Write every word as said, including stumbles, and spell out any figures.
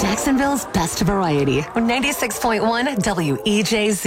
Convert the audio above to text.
Jacksonville's best variety. ninety-six point one W E J Z.